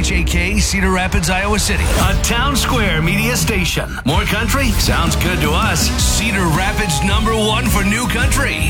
KHAK, Cedar Rapids, Iowa City. A Town Square media station. More country? Sounds good to us. Cedar Rapids #1 for new country.